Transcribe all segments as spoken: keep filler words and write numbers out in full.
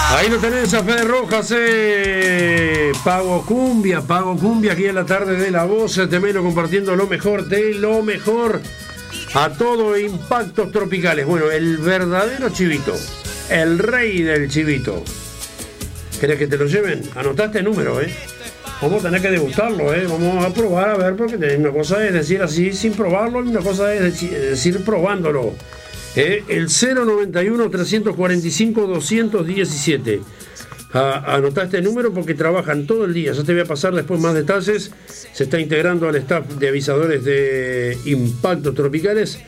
Ahí lo tenés a Fede Rojas, eh. Pago Cumbia, Pago Cumbia aquí en la tarde de La Voz, Temelo compartiendo lo mejor de lo mejor a todo Impactos Tropicales. Bueno, el verdadero chivito, el rey del chivito. ¿Querés que te lo lleven? Anotaste el número, ¿eh? Vamos a tener que degustarlo, ¿eh? Vamos a probar a ver, porque una cosa es decir así sin probarlo y una cosa es decir, decir probándolo. Eh, el cero noventa y uno, trescientos cuarenta y cinco, doscientos diecisiete. Ah, anotá este número porque trabajan todo el día. Ya te voy a pasar después más detalles. Se está integrando al staff de avisadores de Impactos Tropicales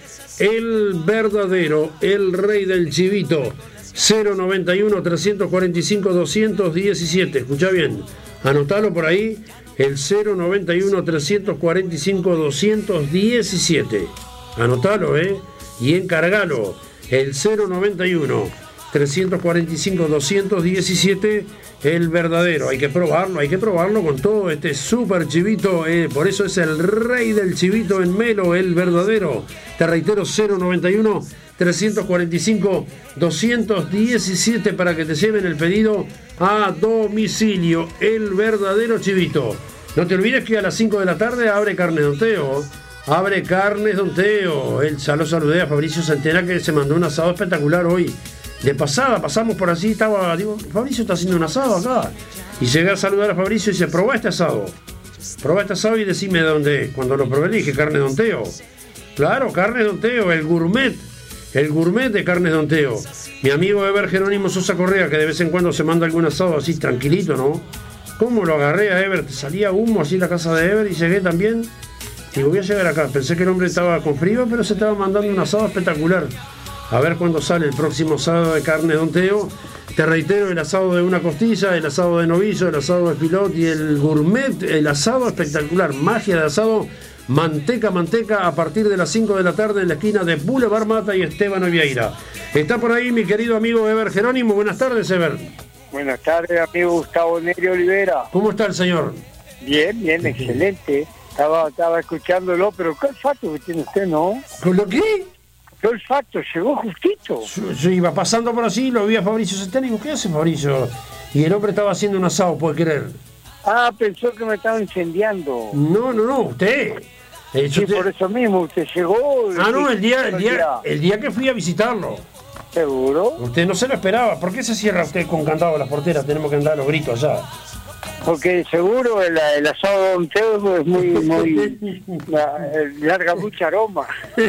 el verdadero, el rey del chivito. Cero noventa y uno, trescientos cuarenta y cinco, doscientos diecisiete. Escuchá bien, anotalo por ahí. El cero noventa y uno, trescientos cuarenta y cinco, doscientos diecisiete. Anotalo, eh y encargalo, el cero noventa y uno, trescientos cuarenta y cinco, doscientos diecisiete, el verdadero. Hay que probarlo, hay que probarlo con todo este super chivito, eh, por eso es el rey del chivito en Melo, el verdadero. Te reitero, cero noventa y uno, trescientos cuarenta y cinco, doscientos diecisiete para que te lleven el pedido a domicilio, el verdadero chivito. No te olvides que a las cinco de la tarde abre Carne Don Teo. Abre Carnes Don Teo. Él ya lo saludé a Fabricio Santena, que se mandó un asado espectacular hoy. De pasada, pasamos por así, estaba, digo, Fabricio está haciendo un asado acá. Y llegué a saludar a Fabricio y dice, probá este asado. Probá este asado y decime de dónde. Cuando lo probé le dije, Carne Don Teo. Claro, Carne Don Teo, el gourmet. El gourmet de Carnes Don Teo. Mi amigo Eber Jerónimo Sosa Correa, que de vez en cuando se manda algún asado así tranquilito, ¿no? ¿Cómo lo agarré a Eber? Salía humo así en la casa de Eber y llegué también. Y voy a llegar acá, pensé que el hombre estaba con frío, pero se estaba mandando un asado espectacular. A ver cuándo sale el próximo asado de Carne Don Teo. Te reitero, el asado de una costilla, el asado de novillo, el asado de pilot y el gourmet, el asado espectacular, magia de asado, manteca, manteca, a partir de las cinco de la tarde en la esquina de Boulevard Mata y Esteban Vieira. Está por ahí mi querido amigo Eber Jerónimo. Buenas tardes, Eber. Buenas tardes, amigo Gustavo Neri Olivera. ¿Cómo está el señor? Bien, bien, excelente. Estaba, estaba escuchándolo, pero qué olfato que tiene usted, ¿no? ¿Con lo qué? Qué olfato, llegó justito. Yo, yo iba pasando por así, lo vi a Fabricio Santana y digo, ¿qué hace Fabricio? Y el hombre estaba haciendo un asado, ¿puede creer? Ah, pensó que me estaba incendiando. No, no, no, usted. Eh, sí, usted... por eso mismo, usted llegó... Ah, no, el día, el día, el día que fui a visitarlo. ¿Seguro? Usted no se lo esperaba. ¿Por qué se cierra usted con candado las porteras? Tenemos que andar a los gritos allá. Porque seguro el, el asado de Don Teo es muy, muy la, larga mucha aroma.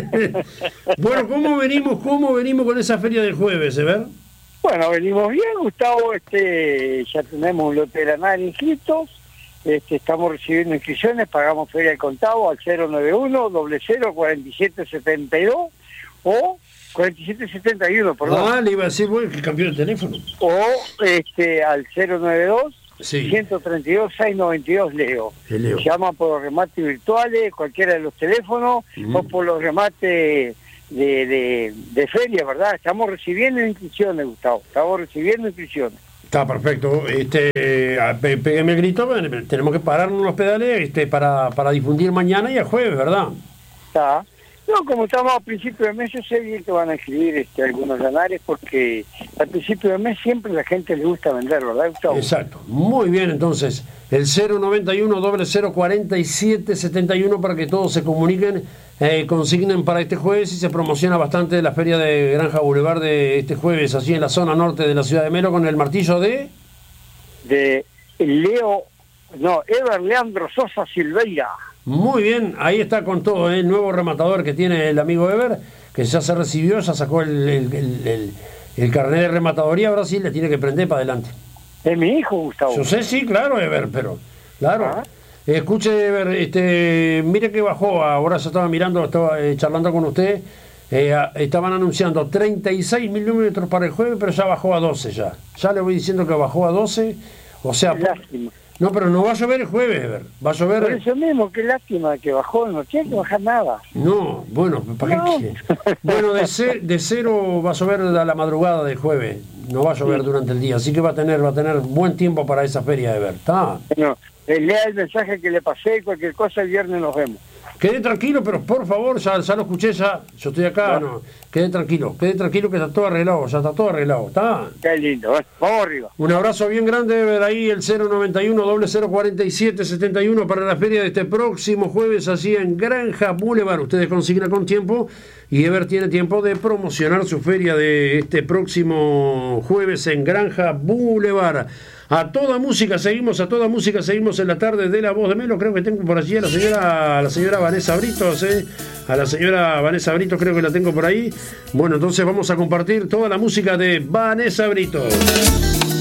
Bueno, ¿cómo venimos, cómo venimos con esa feria del jueves, eh, ver? Bueno, venimos bien, Gustavo, este, ya tenemos un lote de granada inscritos, este, estamos recibiendo inscripciones, pagamos feria del contado al cero noventa y uno, cero cero, cuarenta y siete setenta y dos o cuarenta y siete setenta y uno, perdón. Ah, le iba a decir, bueno, que cambió el teléfono. O este, al cero noventa y dos, sí. ciento treinta y dos, seiscientos noventa y dos Leo. Leo. Llama por los remates virtuales, cualquiera de los teléfonos, mm. o por los remates de, de, de feria, ¿verdad? Estamos recibiendo inscripciones, Gustavo, estamos recibiendo inscripciones. Está perfecto. Este, pégueme el grito, tenemos que pararnos los pedales este, para, para difundir mañana y el jueves, ¿verdad? Está. No, como estamos a principio de mes, yo sé bien que van a escribir este, algunos ganares, porque al principio de mes siempre la gente le gusta vender, ¿verdad, Gustavo? Exacto. Muy bien, entonces, el cero noventa y uno, cero cero, cuarenta y siete setenta y uno para que todos se comuniquen, eh, consignen para este jueves, y se promociona bastante la feria de Granja Boulevard de este jueves, así en la zona norte de la ciudad de Melo, con el martillo de... De Leo, no, Eber Leandro Sosa Silveira. Muy bien, ahí está con todo, ¿eh? El nuevo rematador que tiene el amigo Eber, que ya se recibió, ya sacó el, el, el, el, el carnet de rematadoría, ahora sí le tiene que prender para adelante. Es mi hijo, Gustavo. Yo sé, sí, claro, Eber, pero, claro. ¿Ah? Escuche, Eber, este, mire que bajó, ahora se estaba mirando, estaba eh, charlando con usted, eh, a, estaban anunciando treinta y seis milímetros para el jueves, pero ya bajó a doce ya. Ya le voy diciendo que bajó a doce, o sea... Lástima. No, pero no va a llover el jueves, Eber. Va a llover... Por eso mismo, qué lástima que bajó, no tiene que bajar nada. No, bueno, ¿para no. qué? Bueno, de, ce, de cero va a llover a la madrugada del jueves. No va a llover sí. durante el día, así que va a tener va a tener buen tiempo para esa feria, Eber. ¿Está? Bueno, lea el mensaje que le pasé y cualquier cosa el viernes nos vemos. Quede tranquilo, pero por favor, ya, ya lo escuché, ya, yo estoy acá, no. no. Quede tranquilo, quede tranquilo que está todo arreglado, ya está todo arreglado, ¿está? Qué lindo, ¿eh? Vamos arriba. Un abrazo bien grande, ver ahí el cero noventa y uno, cero cuarenta y siete, setenta y uno para la feria de este próximo jueves, así en Granja Boulevard. Ustedes consignan con tiempo y Ever tiene tiempo de promocionar su feria de este próximo jueves en Granja Boulevard. A toda música seguimos, a toda música seguimos en la tarde de La Voz de Melo. Creo que tengo por allí a la señora, a la señora Vanessa Britos, ¿eh? A la señora Vanessa Britos creo que la tengo por ahí. Bueno, entonces vamos a compartir toda la música de Vanessa Britos.